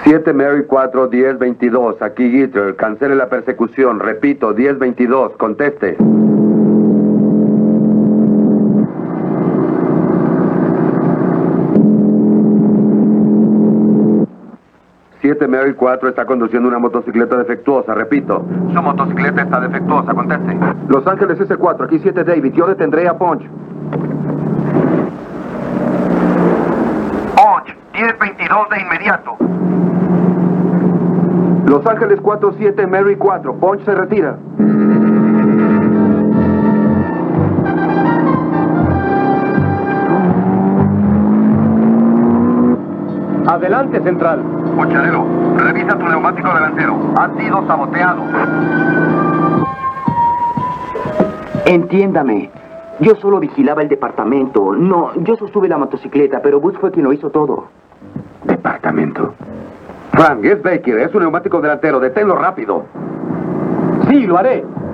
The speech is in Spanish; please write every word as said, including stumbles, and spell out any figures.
siete Mary cuatro, diez veintidós. Aquí Gitter. Cancele la persecución. Repito, diez veintidós. Conteste. siete Mary cuatro está conduciendo una motocicleta defectuosa. Repito, su motocicleta está defectuosa. Conteste. Los Ángeles S cuatro, aquí siete David. Yo detendré a Punch. Punch, diez veintidós de inmediato. Los Ángeles cuatro siete, Mary cuatro. Punch se retira. Adelante, Central. Puncharelo, revisa tu neumático delantero. Ha sido saboteado. Entiéndame. Yo solo vigilaba el departamento. No, yo sostuve la motocicleta, pero Bus fue quien lo hizo todo. Departamento. Frank, es Baker. Es un neumático delantero. Deténlo rápido. Sí, lo haré.